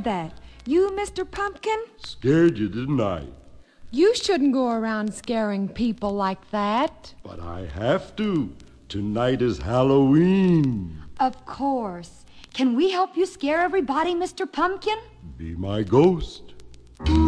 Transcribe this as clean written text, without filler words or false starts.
said that? You, Mr. Pumpkin? Scared you, didn't I? You shouldn't go around scaring people like that. But I have to. Tonight is Halloween. Of course. Can we help you scare everybody, Mr. Pumpkin? Be my ghost.